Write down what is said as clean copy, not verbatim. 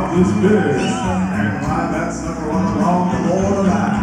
is big, and why that's number one along the board of